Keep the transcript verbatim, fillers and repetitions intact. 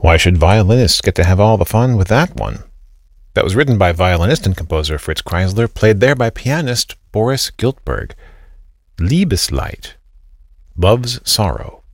Why should violinists get to have all the fun with that one? That was written by violinist and composer Fritz Kreisler, played there by pianist Boris Giltberg. Liebeslied, Love's Sorrow.